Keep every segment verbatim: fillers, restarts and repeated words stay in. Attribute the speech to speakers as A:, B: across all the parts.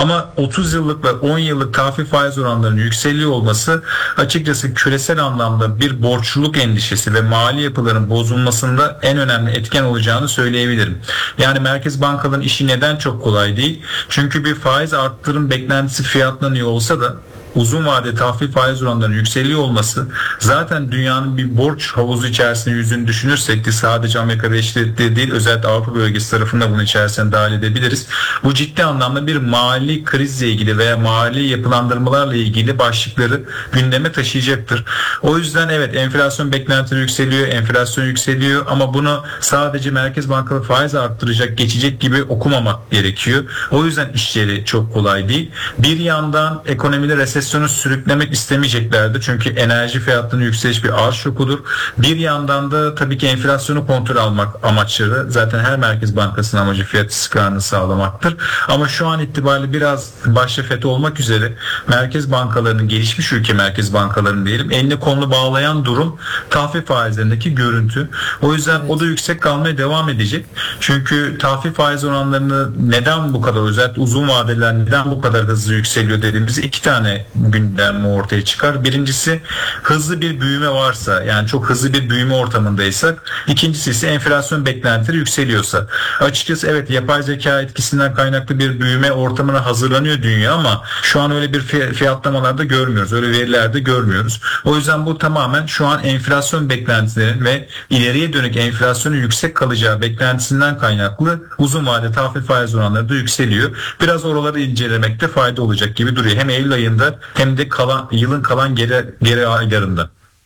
A: Ama otuz yıllık ve on yıllık tahvil faiz oranlarının yükseliyor olması açıkçası küresel anlamda bir borçluluk endişesi ve mali yapıların bozulmasında en önemli etken olacağını söyleyebilirim. Yani merkez bankaların işi neden çok kolay değil? Çünkü bir faiz arttırım beklentisi fiyatlanıyor olsa da uzun vade tahvil faiz oranlarının yükseliyor olması zaten dünyanın bir borç havuzu içerisinde yüzünü düşünürsek de sadece Amerika Birleşik Devletleri değil, özellikle Avrupa bölgesi tarafında bunu içerisine dahil edebiliriz. Bu ciddi anlamda bir mali krizle ilgili veya mali yapılandırmalarla ilgili başlıkları gündeme taşıyacaktır. O yüzden evet, enflasyon beklentileri yükseliyor, enflasyon yükseliyor ama bunu sadece merkez bankaları faiz arttıracak, geçecek gibi okumamak gerekiyor. O yüzden işleri çok kolay değil. Bir yandan ekonomide resesyon sürüklemek istemeyeceklerdi. Çünkü enerji fiyatlarının yükseliş bir arz şokudur. Bir yandan da tabii ki enflasyonu kontrol almak amaçları. Zaten her merkez bankasının amacı fiyat istikrarını sağlamaktır. Ama şu an itibariyle biraz başta FED olmak üzere merkez bankalarının, gelişmiş ülke merkez bankalarının diyelim, elini kolunu bağlayan durum tahvil faizlerindeki görüntü. O yüzden evet, o da yüksek kalmaya devam edecek. Çünkü tahvil faiz oranlarını neden bu kadar, özellikle uzun vadeler neden bu kadar hızlı yükseliyor dediğimizde iki tane gündem ortaya çıkar. Birincisi, hızlı bir büyüme varsa, yani çok hızlı bir büyüme ortamındaysak. İkincisi ise enflasyon beklentileri yükseliyorsa. Açıkçası evet, yapay zeka etkisinden kaynaklı bir büyüme ortamına hazırlanıyor dünya ama şu an öyle bir fiyatlamalarda görmüyoruz. Öyle verilerde görmüyoruz. O yüzden bu tamamen şu an enflasyon beklentilerinin ve ileriye dönük enflasyonun yüksek kalacağı beklentisinden kaynaklı uzun vade tahvil faiz oranları da yükseliyor. Biraz oraları incelemekte fayda olacak gibi duruyor. Hem Eylül ayında hem de kalan, yılın kalan geri, geri aylarında.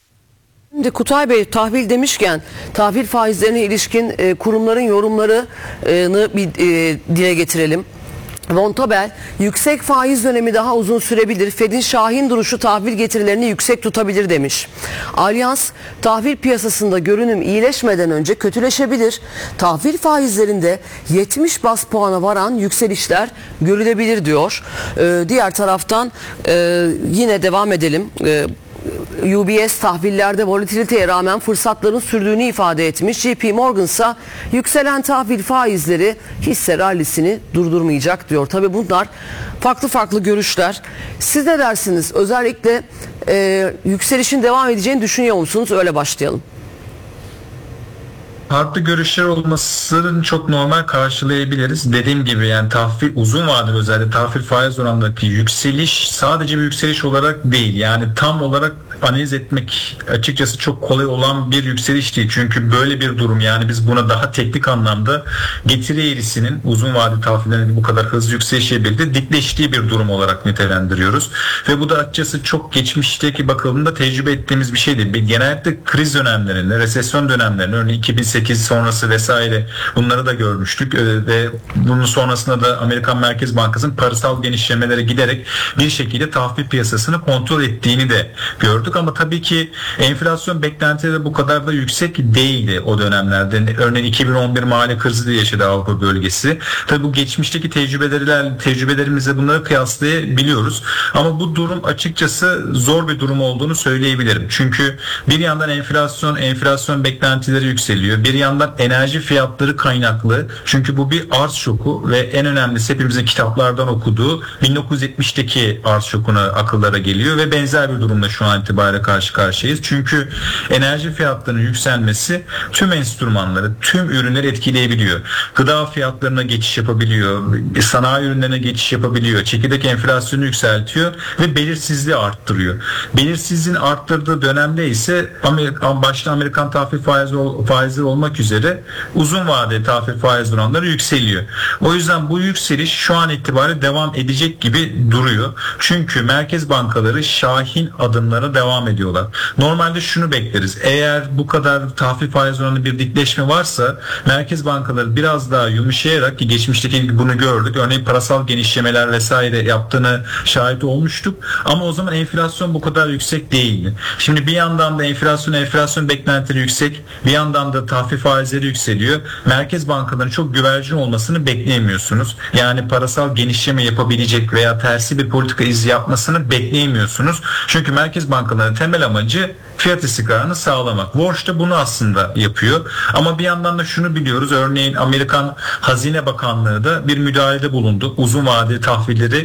B: Şimdi Kutay Bey, tahvil demişken tahvil faizlerine ilişkin e, kurumların yorumlarını bir e, dile getirelim. Vontobel, yüksek faiz dönemi daha uzun sürebilir. Fed'in şahin duruşu tahvil getirilerini yüksek tutabilir demiş. Alyans, tahvil piyasasında görünüm iyileşmeden önce kötüleşebilir. Tahvil faizlerinde yetmiş baz puana varan yükselişler görülebilir diyor. Ee, diğer taraftan e, yine devam edelim. Ee, U B S tahvillerde volatiliteye rağmen fırsatların sürdüğünü ifade etmiş. J P Morgan ise yükselen tahvil faizleri hisse rallisini durdurmayacak diyor. Tabii bunlar farklı farklı görüşler. Siz ne dersiniz? Özellikle e, yükselişin devam edeceğini düşünüyor musunuz? Öyle başlayalım.
A: Farklı görüşler olmasının çok normal karşılayabiliriz. Dediğim gibi yani tahvil, uzun vadeli özellikle tahvil faiz oranındaki yükseliş sadece bir yükseliş olarak değil. Yani tam olarak analiz etmek açıkçası çok kolay olan bir yükseliş değil. Çünkü böyle bir durum, yani biz buna daha teknik anlamda getiri eğrisinin uzun vadeli tahvillerin bu kadar hızlı yükselişle birlikte dikleştiği bir durum olarak nitelendiriyoruz. Ve bu da açıkçası çok geçmişteki bakıldığında tecrübe ettiğimiz bir şey değil. Genellikle kriz dönemlerinde, resesyon dönemlerinde, örneğin iki bin sekiz sonrası vesaire, bunları da görmüştük ve bunun sonrasında da Amerikan Merkez Bankası'nın parasal genişlemelere giderek bir şekilde tahvil piyasasını kontrol ettiğini de gördük. Ama tabii ki enflasyon beklentileri bu kadar da yüksek değildi o dönemlerde. Örneğin iki bin on bir mali krizi de yaşadı Avrupa bölgesi. Tabii bu geçmişteki tecrübelerle, tecrübelerimizle bunları kıyaslayabiliyoruz. Ama bu durum açıkçası zor bir durum olduğunu söyleyebilirim. Çünkü bir yandan enflasyon, enflasyon beklentileri yükseliyor. Bir yandan enerji fiyatları kaynaklı. Çünkü bu bir arz şoku ve en önemlisi hepimizin kitaplardan okuduğu bin dokuz yüz yetmişteki arz şokuna akıllara geliyor ve benzer bir durumda şu an itibariyle karşı karşıyayız. Çünkü enerji fiyatlarının yükselmesi tüm enstrümanları, tüm ürünleri etkileyebiliyor. Gıda fiyatlarına geçiş yapabiliyor, sanayi ürünlerine geçiş yapabiliyor, çekirdek enflasyonu yükseltiyor ve belirsizliği arttırıyor. Belirsizliğin arttırdığı dönemde ise Amerika, başta Amerikan tahvil faizi, faizi olmak üzere uzun vadeli tahvil faiz oranları yükseliyor. O yüzden bu yükseliş şu an itibariyle devam edecek gibi duruyor. Çünkü merkez bankaları şahin adımlara devam ediyorlar. Normalde şunu bekleriz. Eğer bu kadar tahvil faiz oranında bir dikleşme varsa merkez bankaları biraz daha yumuşayarak, ki geçmişteki bunu gördük. Örneğin parasal genişlemeler vesaire yaptığını şahit olmuştuk. Ama o zaman enflasyon bu kadar yüksek değildi. Şimdi bir yandan da enflasyon enflasyon beklentileri yüksek, bir yandan da tahvil faizleri yükseliyor. Merkez bankalarının çok güvercin olmasını bekleyemiyorsunuz. Yani parasal genişleme yapabilecek veya tersi bir politika izi yapmasını bekleyemiyorsunuz. Çünkü merkez bankalarının temel amacı fiyat istikrarını sağlamak. Warsh da bunu aslında yapıyor. Ama bir yandan da şunu biliyoruz. Örneğin Amerikan Hazine Bakanlığı da bir müdahalede bulundu. Uzun vadeli tahvilleri